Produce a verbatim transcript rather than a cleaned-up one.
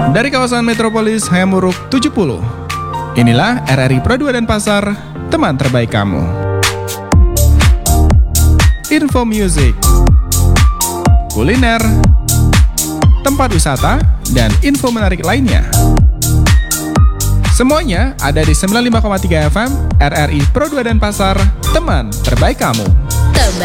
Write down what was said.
Dari kawasan Metropolis Hayamuruk tujuh puluh, inilah R R I Pro dua Denpasar, teman terbaik kamu. Info music, kuliner, tempat wisata, dan info menarik lainnya. Semuanya ada di sembilan puluh lima koma tiga F M R R I Pro dua Denpasar, teman terbaik kamu. Teman